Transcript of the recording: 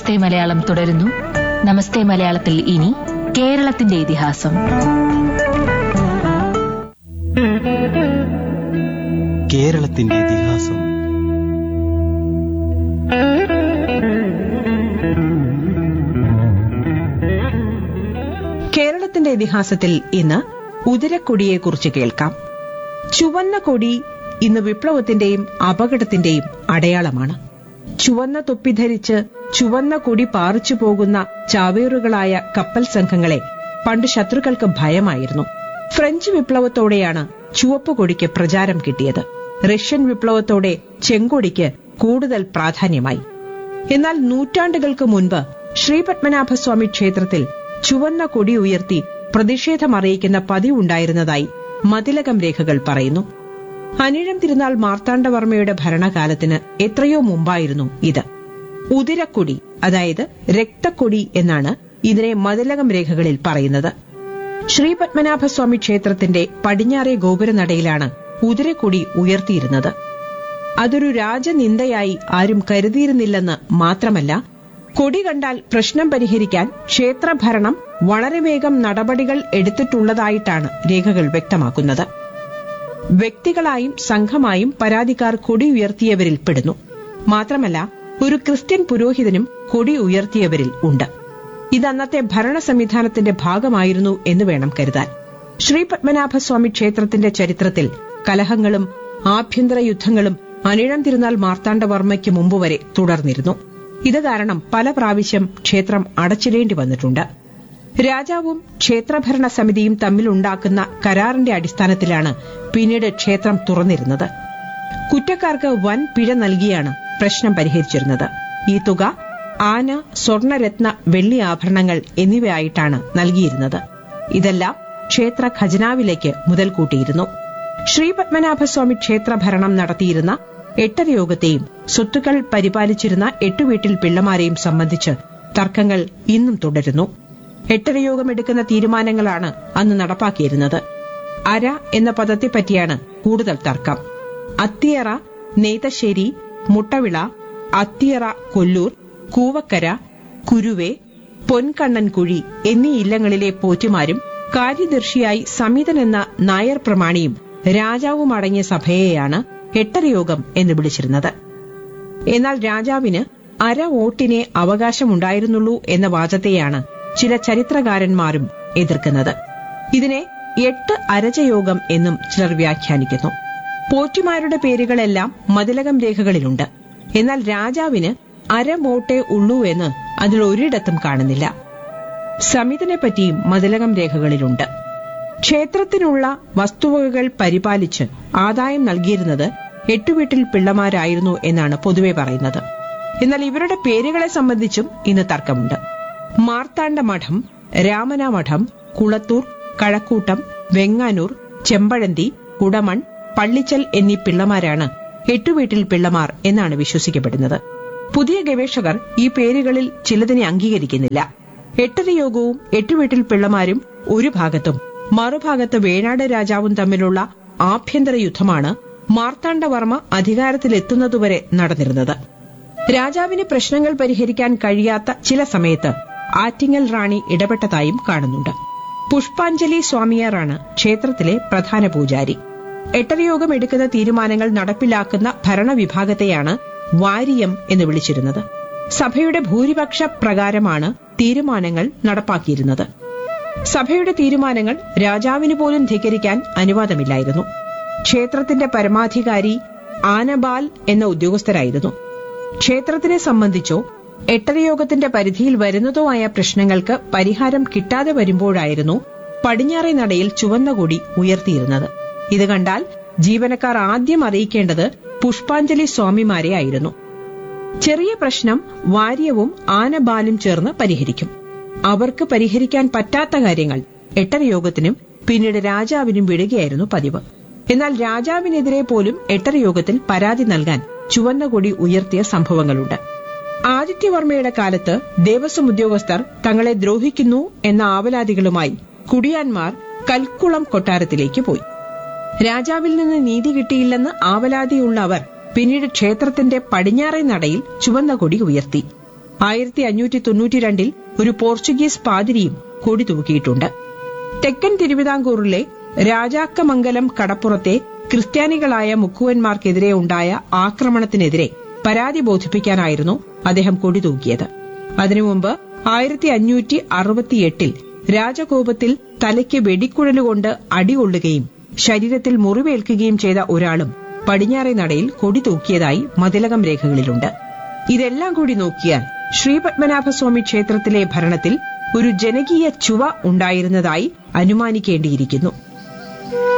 നമസ്തേ മലയാളം തുടരുന്നു. നമസ്തേ മലയാളത്തിൽ ഇനി കേരളത്തിന്റെ ഇതിഹാസം. കേരളത്തിന്റെ ഇതിഹാസം. കേരളത്തിന്റെ ഇതിഹാസത്തിൽ ഇന്ന് ഉദിരക്കൊടിയെക്കുറിച്ച് കേൾക്കാം. ചുവന്ന കൊടി ഇന്ന് വിപ്ലവത്തിന്റെയും അപകടത്തിന്റെയും അടയാളമാണ്. ചുവന്ന തൊപ്പി ധരിച്ച് ചുവന്ന കൊടി പാറിച്ചു പോകുന്ന ചാവേറുകളായ കപ്പൽ സംഘങ്ങളെ പണ്ട് ശത്രുക്കൾക്ക് ഭയമായിരുന്നു. ഫ്രഞ്ച് വിപ്ലവത്തോടെയാണ് ചുവപ്പ് കൊടിക്ക് പ്രചാരം കിട്ടിയത്. റഷ്യൻ വിപ്ലവത്തോടെ ചെങ്കൊടിക്ക് കൂടുതൽ പ്രാധാന്യമായി. എന്നാൽ നൂറ്റാണ്ടുകൾക്ക് മുൻപ് ശ്രീപത്മനാഭസ്വാമി ക്ഷേത്രത്തിൽ ചുവന്ന കൊടി ഉയർത്തി പ്രതിഷേധമറിയിക്കുന്ന പതിവുണ്ടായിരുന്നതായി മതിലകം രേഖകൾ പറയുന്നു. അനിഴം തിരുനാൾ മാർത്താണ്ഡവർമ്മയുടെ ഭരണകാലത്തിന് എത്രയോ മുമ്പായിരുന്നു ഇത്. ഉദിരക്കൊടി, അതായത് രക്തക്കൊടി എന്നാണ് ഇതിനെ മതിലകം രേഖകളിൽ പറയുന്നത്. ശ്രീപത്മനാഭസ്വാമി ക്ഷേത്രത്തിന്റെ പടിഞ്ഞാറേ ഗോപുരനടയിലാണ് ഉദിരക്കൊടി ഉയർത്തിയിരുന്നത്. അതൊരു രാജനിന്ദയായി ആരും കരുതിയിരുന്നില്ലെന്ന് മാത്രമല്ല, കൊടി കണ്ടാൽ പ്രശ്നം പരിഹരിക്കാൻ ക്ഷേത്രഭരണം വളരെ വേഗം നടപടികൾ എടുത്തിട്ടുള്ളതായിട്ടാണ് രേഖകൾ വ്യക്തമാക്കുന്നത്. വ്യക്തികളായും സംഘമായും പരാതിക്കാർ കൊടി ഉയർത്തിയവരിൽ പെടുന്നു. മാത്രമല്ല, ഒരു ക്രിസ്ത്യൻ പുരോഹിതനും കൊടി ഉയർത്തിയവരിൽ ഉണ്ട്. ഇത് അന്നത്തെ ഭരണ സംവിധാനത്തിന്റെ ഭാഗമായിരുന്നു എന്ന് വേണം കരുതാൻ. ശ്രീപത്മനാഭസ്വാമി ക്ഷേത്രത്തിന്റെ ചരിത്രത്തിൽ കലഹങ്ങളും ആഭ്യന്തര യുദ്ധങ്ങളും അനിഴം തിരുനാൾ മാർത്താണ്ഡവർമ്മയ്ക്ക് മുമ്പ് വരെ തുടർന്നിരുന്നു. ഇത് കാരണം പല പ്രാവശ്യം ക്ഷേത്രം അടച്ചിടേണ്ടി വന്നിട്ടുണ്ട്. രാജാവും ക്ഷേത്രഭരണ സമിതിയും തമ്മിലുണ്ടാക്കുന്ന കരാറിന്റെ അടിസ്ഥാനത്തിലാണ് പിന്നീട് ക്ഷേത്രം തുറന്നിരുന്നത്. കുറ്റക്കാർക്ക് വൻ പിഴ നൽകിയാണ് പ്രശ്നം പരിഹരിച്ചിരുന്നത്. ഈ തുക ആന, സ്വർണരത്ന, വെള്ളി ആഭരണങ്ങൾ എന്നിവയായിട്ടാണ് നൽകിയിരുന്നത്. ഇതെല്ലാം ക്ഷേത്ര ഖജനാവിലേക്ക് മുതൽക്കൂട്ടിയിരുന്നു. ശ്രീപത്മനാഭസ്വാമി ക്ഷേത്രഭരണം നടത്തിയിരുന്ന എട്ടരയോഗത്തെയും സ്വത്തുക്കൾ പരിപാലിച്ചിരുന്ന 8 വീട്ടിൽ പിള്ളമാരെയും സംബന്ധിച്ച് തർക്കങ്ങൾ ഇന്നും തുടരുന്നു. എട്ടരയോഗം എടുക്കുന്ന തീരുമാനങ്ങളാണ് അന്ന് നടപ്പാക്കിയിരുന്നത്. അര എന്ന പദത്തെപ്പറ്റിയാണ് കൂടുതൽ തർക്കം. അത്തിയറ, നെയ്തശ്ശേരി, മുട്ടവിള, അത്തിയറ കൊല്ലൂർ, കൂവക്കര, കുരുവെ, പൊൻകണ്ണൻകുഴി എന്നീ ഇല്ലങ്ങളിലെ പോറ്റിമാരും കാര്യദർശിയായി സമീതൻ എന്ന നായർ പ്രമാണിയും രാജാവും അടങ്ങിയ സഭയെയാണ് എട്ടരയോഗം എന്ന് വിളിച്ചിരുന്നത്. എന്നാൽ രാജാവിന് അര വോട്ടിനെ അവകാശമുണ്ടായിരുന്നുള്ളൂ എന്ന വാദത്തെയാണ് ചില ചരിത്രകാരന്മാരും എതിർക്കുന്നത്. ഇതിനെ 8 അരജയോഗം എന്നും ചിലർ വ്യാഖ്യാനിക്കുന്നു. പോറ്റിമാരുടെ പേരുകളെല്ലാം മതിലകം രേഖകളിലുണ്ട്. എന്നാൽ രാജാവിന് അര വോട്ടേ ഉള്ളൂ എന്ന് അതിൽ ഒരിടത്തും കാണുന്നില്ല. സമിതിനെപ്പറ്റിയും മതിലകം രേഖകളിലുണ്ട്. ക്ഷേത്രത്തിനുള്ള വസ്തുവകകൾ പരിപാലിച്ച് ആദായം നൽകിയിരുന്നത് 8 വീട്ടിൽ പിള്ളമാരായിരുന്നു എന്നാണ് പൊതുവെ പറയുന്നത്. എന്നാൽ ഇവരുടെ പേരുകളെ സംബന്ധിച്ചും ഇന്ന് തർക്കമുണ്ട്. മാർത്താണ്ഡ മഠം, രാമന മഠം, കുളത്തൂർ, കഴക്കൂട്ടം, വെങ്ങാനൂർ, ചെമ്പഴന്തി, കുടമൺ, പള്ളിച്ചൽ എന്നീ പിള്ളമാരാണ് 8 വീട്ടിൽ പിള്ളമാർ എന്നാണ് വിശ്വസിക്കപ്പെടുന്നത്. പുതിയ ഗവേഷകർ ഈ പേരുകളിൽ ചിലതിനെ അംഗീകരിക്കുന്നില്ല. എട്ടരയോഗവും 8 വീട്ടിൽ പിള്ളമാരും ഒരു ഭാഗത്തും മറുഭാഗത്ത് വേണാട് രാജാവും തമ്മിലുള്ള ആഭ്യന്തര യുദ്ധമാണ് മാർത്താണ്ഡവർമ്മ അധികാരത്തിലെത്തുന്നതുവരെ നടന്നിരുന്നത്. രാജാവിന് പ്രശ്നങ്ങൾ പരിഹരിക്കാൻ കഴിയാത്ത ചില സമയത്ത് ആറ്റിങ്ങൽ റാണി ഇടപെട്ടതായും കാണുന്നുണ്ട്. പുഷ്പാഞ്ജലി സ്വാമിയാറാണ് ക്ഷേത്രത്തിലെ പ്രധാന പൂജാരി. എട്ടരയോഗം എടുക്കുന്ന തീരുമാനങ്ങൾ നടപ്പിലാക്കുന്ന ഭരണവിഭാഗത്തെയാണ് വാരിയം എന്ന് വിളിച്ചിരുന്നത്. സഭയുടെ ഭൂരിപക്ഷ പ്രകാരമാണ് തീരുമാനങ്ങൾ നടപ്പാക്കിയിരുന്നത്. സഭയുടെ തീരുമാനങ്ങൾ രാജാവിന് പോലും ധിക്കരിക്കാൻ അനുവാദമില്ലായിരുന്നു. ക്ഷേത്രത്തിന്റെ പരമാധികാരി ആനബാൽ എന്ന ഉദ്യോഗസ്ഥരായിരുന്നു. ക്ഷേത്രത്തിനെ സംബന്ധിച്ചോ എട്ടരയോഗത്തിന്റെ പരിധിയിൽ വരുന്നതോ ആയ പ്രശ്നങ്ങൾക്ക് പരിഹാരം കിട്ടാതെ വരുമ്പോഴായിരുന്നു പടിഞ്ഞാറേ നടയിൽ ചുവന്ന കൊടി ഉയർത്തിയിരുന്നത്. ഇത് കണ്ടാൽ ജീവനക്കാർ ആദ്യം അറിയിക്കേണ്ടത് പുഷ്പാഞ്ജലി സ്വാമിമാരെ ആയിരുന്നു. ചെറിയ പ്രശ്നം വാര്യവും ആനബാലും ചേർന്ന് പരിഹരിക്കും. അവർക്ക് പരിഹരിക്കാൻ പറ്റാത്ത കാര്യങ്ങൾ എട്ടരയോഗത്തിനും പിന്നീട് രാജാവിനും വിടുകയായിരുന്നു പതിവ്. എന്നാൽ രാജാവിനെതിരെ പോലും എട്ടരയോഗത്തിൽ പരാതി നൽകാൻ ചുവന്ന കൊടി ഉയർത്തിയ സംഭവങ്ങളുണ്ട്. ആദിത്യവർമ്മയുടെ കാലത്ത് ദേവസ്വം ഉദ്യോഗസ്ഥർ തങ്ങളെ ദ്രോഹിക്കുന്നു എന്ന ആവലാതികളുമായി കുടിയാന്മാർ കൽക്കുളം കൊട്ടാരത്തിലേക്ക് പോയി. രാജാവിൽ നിന്ന് നീതി കിട്ടിയില്ലെന്ന് ആവലാതിയുള്ള അവർ പിന്നീട് ക്ഷേത്രത്തിന്റെ പടിഞ്ഞാറേ നടയിൽ ചുവന്ന കൊടി ഉയർത്തി. 1592 ഒരു പോർച്ചുഗീസ് പാതിരിയും കൊടി തൂക്കിയിട്ടുണ്ട്. തെക്കൻ തിരുവിതാംകൂറിലെ രാജാക്കമംഗലം കടപ്പുറത്തെ ക്രിസ്ത്യാനികളായ മുക്കുവന്മാർക്കെതിരെ ഉണ്ടായ ആക്രമണത്തിനെതിരെ പരാതി ബോധിപ്പിക്കാനായിരുന്നു അദ്ദേഹം കൊടി തൂക്കിയത്. അതിനുമുമ്പ് 1568 രാജകോപത്തിൽ തലയ്ക്ക് വെടിക്കുഴലുകൊണ്ട് അടികൊള്ളുകയും ശരീരത്തിൽ മുറിവേൽക്കുകയും ചെയ്ത ഒരാളും പടിഞ്ഞാറേ നടയിൽ കൊടി തൂക്കിയതായി മതിലകം രേഖകളിലുണ്ട്. ഇതെല്ലാം കൂടി നോക്കിയാൽ ശ്രീപത്മനാഭസ്വാമി ക്ഷേത്രത്തിലെ ഭരണത്തിൽ ഒരു ജനകീയ ചുവ ഉണ്ടായിരുന്നതായി അനുമാനിക്കേണ്ടിയിരിക്കുന്നു.